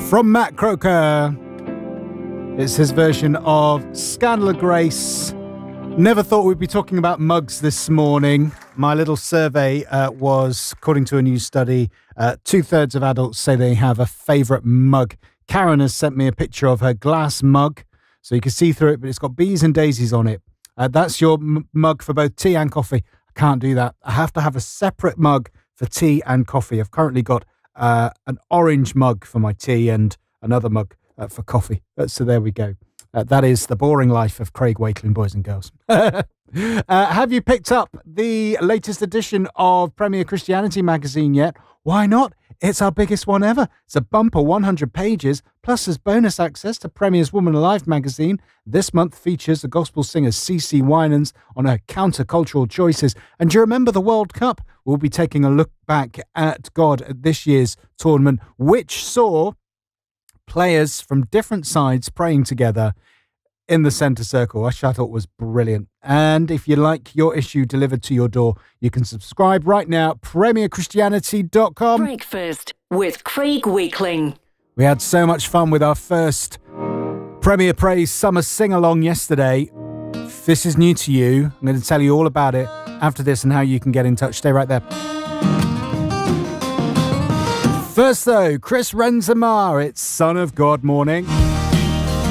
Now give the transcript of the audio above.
From Matt Croker. It's his version of Scandal of Grace. Never thought we'd be talking about mugs this morning. My little survey was, according to a new study, 2/3 of adults say they have a favourite mug. Karen has sent me a picture of her glass mug, so you can see through it, but it's got bees and daisies on it. That's your mug for both tea and coffee. I can't do that. I have to have a separate mug for tea and coffee. I've currently got an orange mug for my tea and another mug for coffee. So there we go. That is the boring life of Craig Wakeling, boys and girls. Have you picked up the latest edition of Premier Christianity magazine yet? Why not? It's our biggest one ever. It's a bumper 100 pages, plus there's bonus access to Premier's Woman Alive magazine. This month features the gospel singer CeCe Winans on her countercultural choices. And do you remember the World Cup? We'll be taking a look back at God at this year's tournament, which saw players from different sides praying together in the centre circle, which I thought was brilliant. And if you like your issue delivered to your door, you can subscribe right now at premierchristianity.com. Breakfast with Craig Wakeling. We had so much fun with our first Premier Praise Summer Sing-Along yesterday. If this is new to you, I'm going to tell you all about it after this and how you can get in touch. Stay right there. First though, Chris Renzemar, it's Son of God Morning.